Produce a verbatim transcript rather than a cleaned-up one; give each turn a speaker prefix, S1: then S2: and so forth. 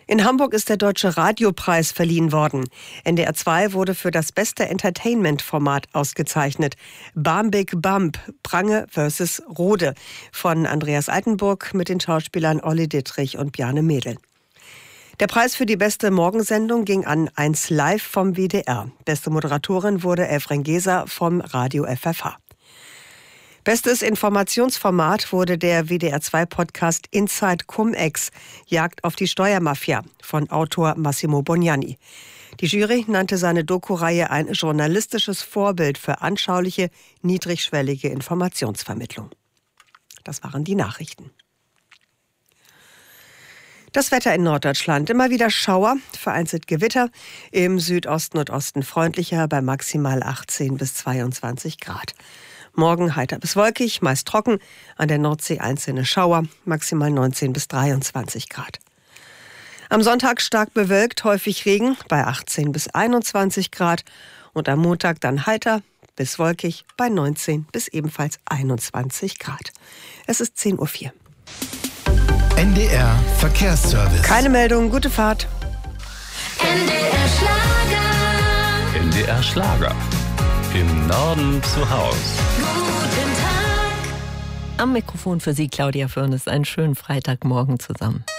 S1: In Hamburg ist der Deutsche Radiopreis verliehen worden. N D R zwei wurde für das beste Entertainment-Format ausgezeichnet. Bambik Bamb, Prange versus Rode von Andreas Altenburg mit den Schauspielern Olli Dittrich und Bjarne Mädel. Der Preis für die beste Morgensendung ging an eins Live vom W D R. Beste Moderatorin wurde Elfriede Geser vom Radio F F H. Bestes Informationsformat wurde der W D R zwei Podcast Inside Cum-Ex, Jagd auf die Steuermafia von Autor Massimo Bognani. Die Jury nannte seine Doku-Reihe ein journalistisches Vorbild für anschauliche, niedrigschwellige Informationsvermittlung. Das waren die Nachrichten. Das Wetter in Norddeutschland. Immer wieder Schauer, vereinzelt Gewitter. Im Südosten und Osten freundlicher bei maximal achtzehn bis zweiundzwanzig Grad. Morgen heiter bis wolkig, meist trocken. An der Nordsee einzelne Schauer, maximal neunzehn bis dreiundzwanzig Grad. Am Sonntag stark bewölkt, häufig Regen bei achtzehn bis einundzwanzig Grad. Und am Montag dann heiter bis wolkig bei neunzehn bis ebenfalls einundzwanzig Grad. Es ist zehn Uhr vier.
S2: N D R Verkehrsservice.
S1: Keine Meldung, gute Fahrt.
S3: N D R Schlager.
S4: N D R Schlager. Im Norden zu Haus.
S3: Guten Tag.
S5: Am Mikrofon für Sie, Claudia Fürnes. Einen schönen Freitagmorgen zusammen.